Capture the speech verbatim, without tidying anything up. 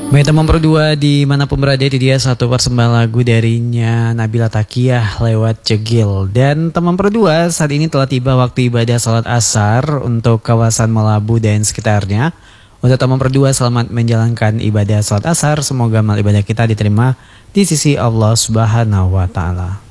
Baik teman berdua dimanapun berada, itu dia satu persembahan lagu darinya Nabila Takiyah lewat Cegil. Dan teman berdua, saat ini telah tiba waktu ibadah salat asar untuk kawasan Melabu dan sekitarnya. Untuk teman berdua, selamat menjalankan ibadah salat asar. Semoga amal ibadah kita diterima di sisi Allah Subhanahu wa Ta'ala.